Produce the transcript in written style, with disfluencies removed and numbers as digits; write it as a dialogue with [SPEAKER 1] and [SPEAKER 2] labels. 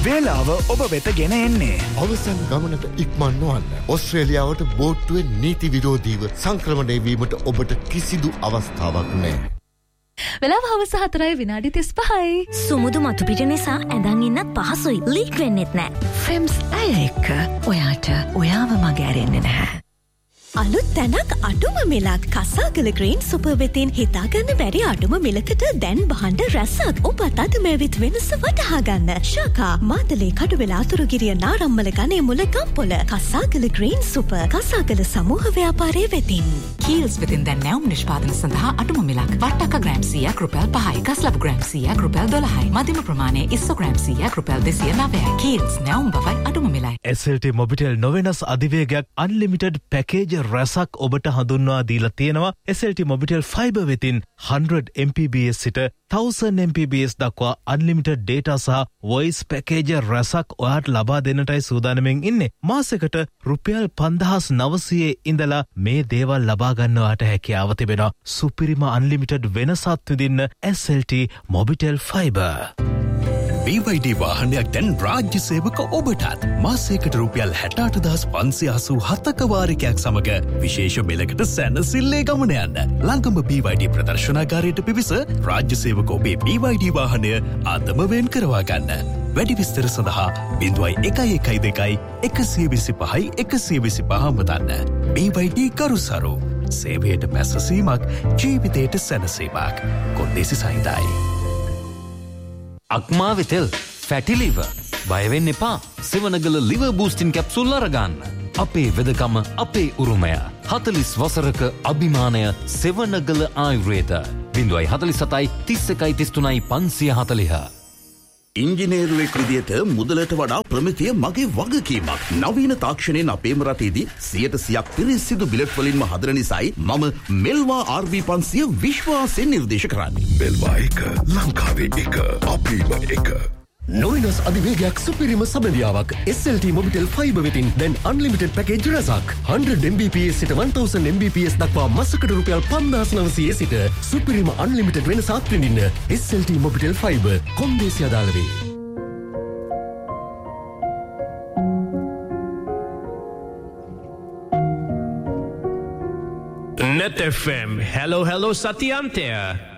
[SPEAKER 1] වේලාව ඔබ වෙත ගෙන එන්නේ.
[SPEAKER 2] අවසන් ගමනට ඉක්මන් නොවන්න. ඕස්ට්‍රේලියාවට බෝට්ටුවෙන් නීති විරෝධීව සංක්‍රමණය වීමට ඔබට කිසිදු අවස්ථාවක් නැහැ.
[SPEAKER 3] වෙලාව හවස 4:35.
[SPEAKER 4] සුමුදු මතුපිට නිසා ඇඳන් ඉන්නත් පහසුයි. ලීක් වෙන්නෙත් නෑ.
[SPEAKER 5] ෆ්‍රෙම්ස් ඇය එක්ක ඔයාට ඔයාව මගහැරෙන්නේ නැහැ.
[SPEAKER 4] අලුත් තැනක් අඩුම මිලක් කසාගල ග්‍රීන් සුපර් වෙතින් හිතාගන්න බැරි අඩුම මිලකට දැන් බහන්ඩ රැසක් ඔබත් අද මේවිත් වෙනස වටහා ගන්න. ශාකා මාතලේ කඩුවෙල අතුරුගිරිය නාරම්මල ගනේ මුල ගම්පොල කසාගල ග්‍රීන් සුපර් කසාගල සමූහ ව්‍යාපාරයේ වෙතින්.
[SPEAKER 5] කීල්ස් වෙතින් දැන් නැවුම් නිෂ්පාදන සඳහා අඩුම මිලක් වට්ටක්ක ග්‍රෑම් 100ක් රුපියල් 5යි කස්ලබ් ග්‍රෑම් 100ක් රුපියල් 12යි මධ්‍යම ප්‍රමාණය ඉස්සෝ ග්‍රෑම් 100ක් රුපියල් 209යි. කීල්ස් නැවුම් බවයි අඩුම මිලයි.
[SPEAKER 6] SLT මොබිටෙල් නොවෙනස් අධිවේගයක් අන්ලිමිටඩ් පැකේජ් රැසක් ඔබට හඳුන්වා දීලා තියෙනවා. SLT මොබිටෙල් ෆයිබර් වෙතින් 100 Mbps සිට 1000 Mbps දක්වා අන්ලිමිටඩ් ඩේටා සහ වොයිස් පැකේජ් රැසක් ඔයාට ලබා දෙන්නටයි සූදානම්ෙන් ඉන්නේ. මාසෙකට රුපියල් 5900 ඉඳලා මේ දේවල් ලබා ගන්නවාට හැකියාව තිබෙනවා. සුපිරිම අන්ලිමිටඩ් වෙනසත් විඳින්න SLT මොබිටෙල් ෆයිබර්.
[SPEAKER 7] BYD වාහනයක් දැන් රාජ්‍ය සේවක ඔබටත් මාසයකට රුපියල් 68587ක වාරිකයක් සමග විශේෂ මිලකට සැනසෙල්ලේ ගමන යන්න. ළඟම BYD ප්‍රදර්ශනාගාරයට පිවිස රාජ්‍ය සේවක ඔබේ BYD වාහනය අදම වෙන් කරවා ගන්න. වැඩි විස්තර සඳහා 0112 125 125 මතන්න. BYD කරුසරු සේවයට පැසසීමක් ජීවිතයට සැනසීමක්. කොන්දේසි සහිතයි.
[SPEAKER 8] අක්මාවෙ තෙල් ෆැටි ලිවර් බය වෙන්න එපා. සෙවනගල ලිවර් බූස්ටින් කැප්සූල් අරගන්න. අපේ වෙදකම අපේ උරුමය. 40 වසරක අභිමානය සෙවනගල ආයුර්වේද 047 31 33 540.
[SPEAKER 9] ඉංජිනේරුවෙක් විදියට මුදලට වඩා ප්‍රමිතිය මගේ වගකීමක්. නවීන තාක්ෂණයෙන් අපේම රටේදී 100% පිරිසිදු බිලට් වලින්ම හදන නිසායි මම මෙල්වා RV 500 විශ්වාසයෙන් නිර්දේශ කරන්නේ.
[SPEAKER 2] මෙල්වා එක ලංකාවේ එක අපේම එක.
[SPEAKER 10] නොවෙනස් අධිවේගයක් සුපිරිම සබඳියාවක් SLT මොබිටෙල් ෆයිබර් වෙතින් දැන් අන්ලිමිටඩ් පැකේජ් රැසක් 100 Mbps සිට 1000 Mbps දක්වා මාසකට රුපියල් 5900 සිට සුපිරිම අන්ලිමිටඩ් වෙනසක් විඳින්න SLT මොබිටෙල් ෆයිබර් කොන්දේසි අදාළ වේ.
[SPEAKER 11] Net FM. Hello, hello, Satyantya.